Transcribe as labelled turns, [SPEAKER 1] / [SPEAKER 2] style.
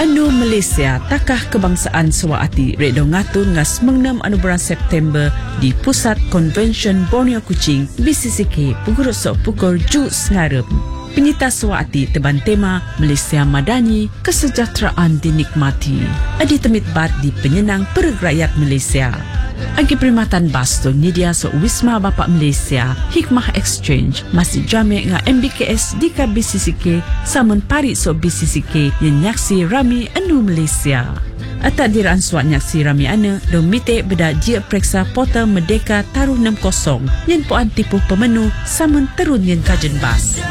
[SPEAKER 1] Anu Malaysia takah kebangsaan Sawati redo ngatur ngas mengnam anu bulan September di Pusat Convention Borneo Kuching BCCK pukul pukul Jus ngarep. Penyita Sawati teban tema Malaysia Madani, kesejahteraan dinikmati. Adi temit bat di penyenang pereg rakyat Malaysia. Agi perkhidmatan basto nyedia so Wisma Bapak Malaysia, Hikmah Exchange, Masjid Jami' nga MBKS di ka BCCK, samun pari so BCCK yang nyaksi rami anu Malaysia. Atak diraan suat nyaksi rami ane, domite beda jia periksa portal Merdeka Taruh 60, yang puan tipu pemenu, samun terun yang kajen bas.